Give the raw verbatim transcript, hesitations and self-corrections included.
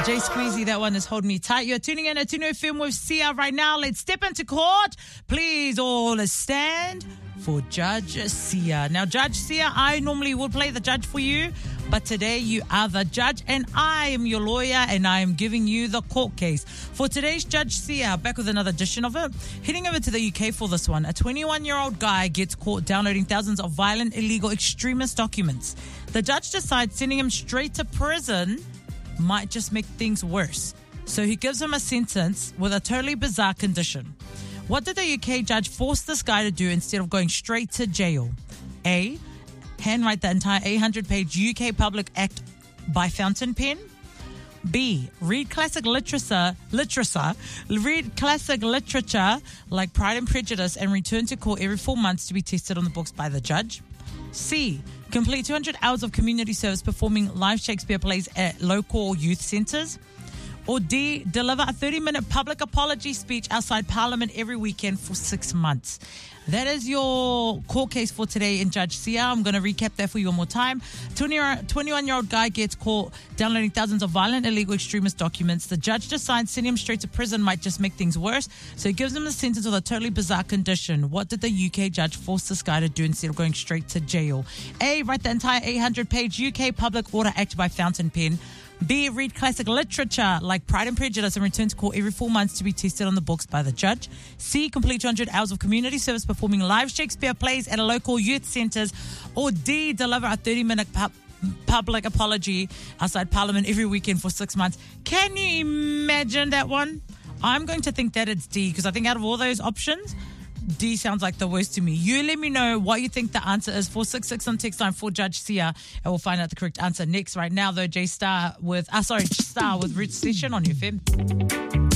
Jay Squeezy, that one is Hold Me Tight. You're tuning in at Tune F M with Sia right now. Let's step into court. Please all stand for Judge Sia. Now, Judge Sia, I normally would play the judge for you, but today you are the judge and I am your lawyer and I am giving you the court case. For today's Judge Sia, back with another edition of it. Heading over to the U K for this one. A twenty-one-year-old guy gets caught downloading thousands of violent, illegal, extremist documents. The judge decides sending him straight to prison might just make things worse. So he gives him a sentence with a totally bizarre condition. What did the U K judge force this guy to do instead of going straight to jail? A. Handwrite the entire eight hundred page U K Public Act by fountain pen. B. Read classic literature, literature, read classic literature like Pride and Prejudice and return to court every four months to be tested on the books by the judge. C. Complete two hundred hours of community service performing live Shakespeare plays at local youth centres. Or D. Deliver a thirty-minute public apology speech outside Parliament every weekend for six months. That is your court case for today in Judge Sia. I'm going to recap that for you one more time. twenty-one-year-old guy gets caught downloading thousands of violent, illegal, extremist documents. The judge decides sending him straight to prison might just make things worse. So he gives him a sentence with a totally bizarre condition. What did the U K judge force this guy to do instead of going straight to jail? A. Write the entire eight hundred page U K Public Order Act by fountain pen. B. Read classic literature like Pride and Prejudice and return to court every four months to be tested on the books by the judge. C. Complete two hundred hours of community service performing live Shakespeare plays at a local youth centres. Or D. Deliver a thirty-minute pub- public apology outside Parliament every weekend for six months. Can you imagine that one? I'm going to think that it's D because I think out of all those options, D sounds like the worst to me. You let me know what you think the answer is. four six six on text line for Judge Sia, and we'll find out the correct answer next. Right now, though, J Star with, uh, sorry, Star with Root Session on F M.